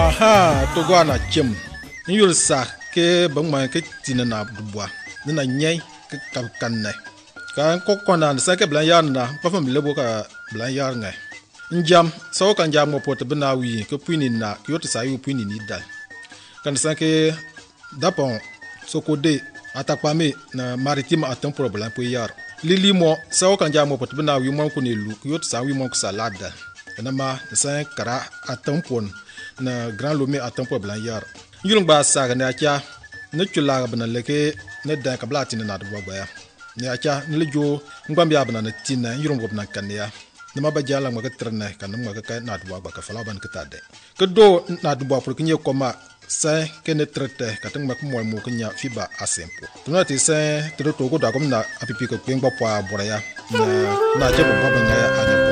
Aha, to go na chim. You'll sa ke bangman ke tinana dubois. Nina nyai ke kanne. Kan kokona sa ke blan yarna, pa fam lebo ka blan yarnga. Njam, so kan jam mo pot bena wi ke puini na kyot sa yu puini ni dal. Kan sa ke dapon sokode atakpame na maritime atem problem po yar. Lili mo so kan jam mo pot bena wi mo ko ne lu kyot sa wi mo ko salada. Nama sa kara atampon na grand lomé atampo blan yar. Yulung ba sa ga na kya ne chula bana leke ne dan ka blati na do baya. Ne acha ne lejo ngwambia bana na tina yulung go bana kanya. Nama ba jala ma ka trene kan ma ka na do ba ka fala ban ka tade. Ke do na do ba pour kinye koma sa ke ne trete ka tang ma ko mo kanya fiba asempo. Tuna ti sa to go da kom na apipi ko pengba po abora ya. Na je bo ba ya anya